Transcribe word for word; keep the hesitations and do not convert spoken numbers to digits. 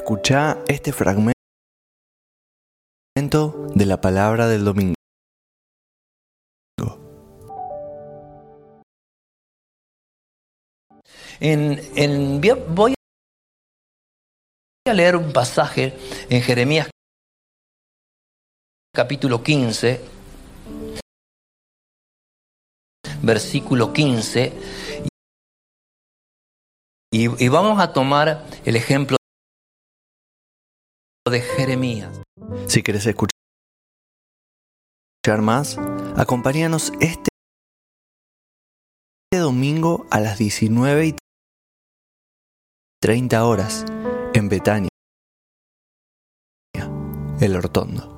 Escuchá este fragmento de la palabra del domingo. En, en, voy a leer un pasaje en Jeremías capítulo quince, versículo quince, y, y vamos a tomar el ejemplo de Jeremías. Si querés escuchar más, acompáñanos este domingo a las diecinueve y treinta horas en Betania, El Hortondo.